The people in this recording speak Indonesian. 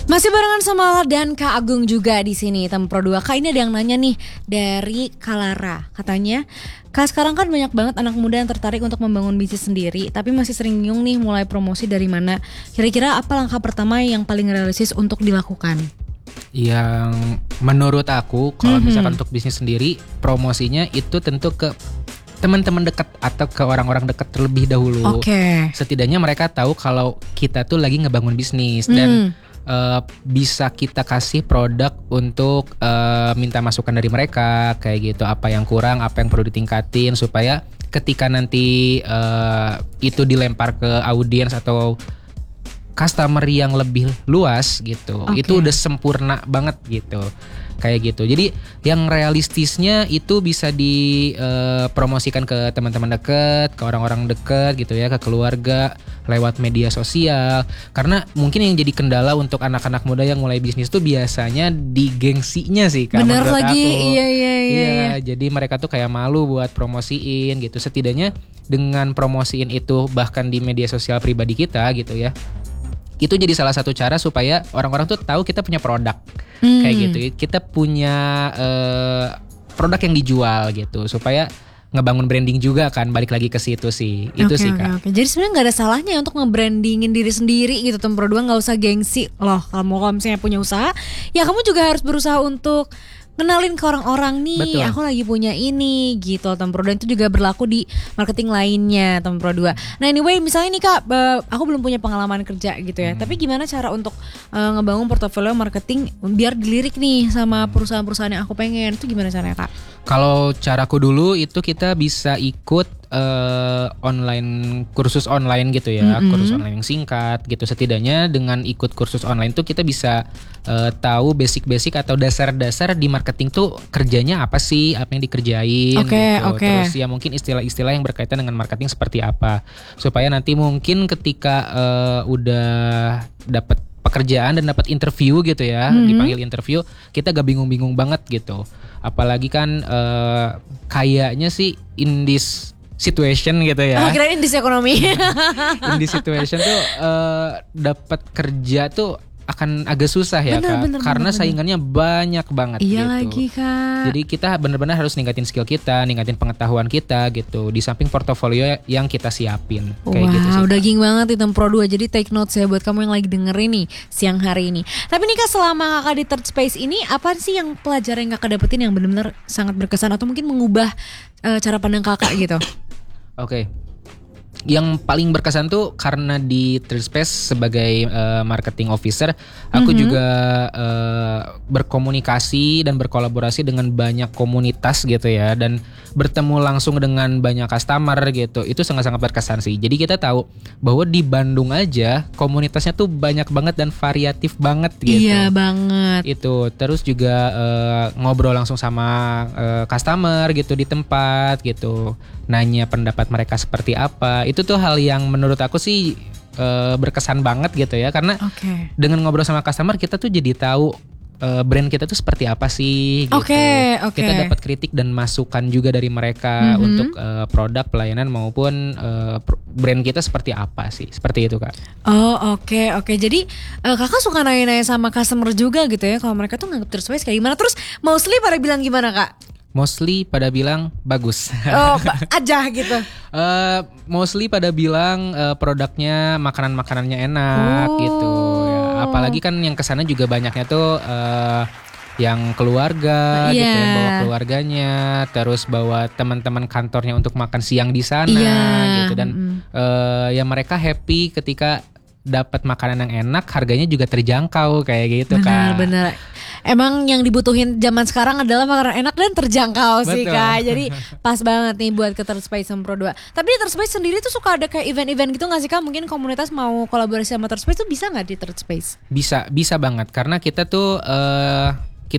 Masih barengan sama Lala dan Kak Agung juga di sini Tempro 2. Kak, ini ada yang nanya nih dari Kalara. Katanya, Kak, sekarang kan banyak banget anak muda yang tertarik untuk membangun bisnis sendiri, tapi masih sering bingung nih mulai promosi dari mana. Kira-kira apa langkah pertama yang paling realistis untuk dilakukan? Yang menurut aku kalau misalkan untuk bisnis sendiri, promosinya itu tentu ke teman-teman dekat atau ke orang-orang dekat terlebih dahulu. Setidaknya mereka tahu kalau kita tuh lagi ngebangun bisnis dan bisa kita kasih produk untuk minta masukan dari mereka kayak gitu, apa yang kurang, apa yang perlu ditingkatin supaya ketika nanti itu dilempar ke audiens atau customer yang lebih luas gitu, itu udah sempurna banget gitu. Kayak gitu. Jadi yang realistisnya itu bisa dipromosikan ke teman-teman dekat, ke orang-orang dekat gitu ya, ke keluarga lewat media sosial. Karena mungkin yang jadi kendala untuk anak-anak muda yang mulai bisnis tuh biasanya di gengsinya sih, Kak. Bener lagi, aku. iya. Jadi mereka tuh kayak malu buat promosiin gitu. Setidaknya dengan promosiin itu bahkan di media sosial pribadi kita gitu ya, itu jadi salah satu cara supaya orang-orang tuh tahu kita punya produk kayak gitu. Kita punya produk yang dijual gitu supaya ngebangun branding juga kan, balik lagi ke situ sih. Itu sih Kak. Jadi sebenarnya nggak ada salahnya untuk nge-brandingin diri sendiri gitu Tempro 2, nggak usah gengsi loh. Kalau misalnya punya usaha, ya kamu juga harus berusaha untuk kenalin ke orang-orang nih. Betul. Aku lagi punya ini gitu Tempro 2. Itu juga berlaku di marketing lainnya Tempro 2. Nah anyway, misalnya nih Kak, aku belum punya pengalaman kerja gitu ya, tapi gimana cara untuk ngebangun portofolio marketing biar dilirik nih sama perusahaan-perusahaan yang aku pengen? Itu gimana caranya Kak? Kalau caraku dulu itu kita bisa ikut online, kursus online gitu ya, kursus online yang singkat gitu. Setidaknya dengan ikut kursus online tuh kita bisa tahu basic-basic atau dasar-dasar di marketing tuh kerjanya apa sih, apa yang dikerjain gitu. Terus ya mungkin istilah-istilah yang berkaitan dengan marketing seperti apa, supaya nanti mungkin ketika udah dapat pekerjaan dan dapat interview gitu ya, dipanggil interview, kita gak bingung-bingung banget gitu. Apalagi kan kayaknya sih in this situation gitu ya. Kirain in this ekonomi. In this situation tuh dapat kerja tuh akan agak susah ya Kak, karena saingannya banyak banget gitu. Lagi Kak. Jadi kita benar-benar harus ningkatin skill kita, ningkatin pengetahuan kita gitu, di samping portofolio yang kita siapin. Kayak gitu sih. Daging banget di Tempro 2. Jadi take notes ya buat kamu yang lagi dengerin nih siang hari ini. Tapi nih Kak, selama Kakak di Third Space ini, apa sih yang pelajaran yang Kakak dapetin yang benar-benar sangat berkesan atau mungkin mengubah cara pandang Kakak gitu? Yang paling berkesan tuh karena di Third Space sebagai marketing officer, aku juga berkomunikasi dan berkolaborasi dengan banyak komunitas gitu ya, dan bertemu langsung dengan banyak customer gitu. Itu sangat-sangat berkesan sih. Jadi kita tahu bahwa di Bandung aja komunitasnya tuh banyak banget dan variatif banget gitu. Iya banget. Itu terus juga ngobrol langsung sama customer gitu di tempat gitu, nanya pendapat mereka seperti apa. Itu tuh hal yang menurut aku sih berkesan banget gitu ya, karena dengan ngobrol sama customer kita tuh jadi tahu brand kita tuh seperti apa sih gitu. Kita dapat kritik dan masukan juga dari mereka untuk produk, pelayanan maupun brand kita seperti apa sih. Seperti itu Kak. Jadi Kakak suka nanya-nanya sama customer juga gitu ya, kalau mereka tuh nganggap Third Space kayak gimana. Terus mostly pada bilang gimana Kak? Mostly pada bilang bagus. Aja gitu. Mostly pada bilang produknya, makanannya enak gitu ya. Apalagi kan yang kesana juga banyaknya tuh yang keluarga gitu ya, bawa keluarganya, terus bawa teman-teman kantornya untuk makan siang di sana gitu. Dan ya mereka happy ketika dapat makanan yang enak, harganya juga terjangkau kayak gitu Kak. Bener. Emang yang dibutuhin zaman sekarang adalah makanan enak dan terjangkau sih Kak. Jadi pas banget nih buat ke Third Space Tempro 2. Tapi di Third Space sendiri tuh suka ada kayak event-event gitu gak sih Kak? Mungkin komunitas mau kolaborasi sama Third Space tuh bisa gak di Third Space? Bisa banget, karena kita tuh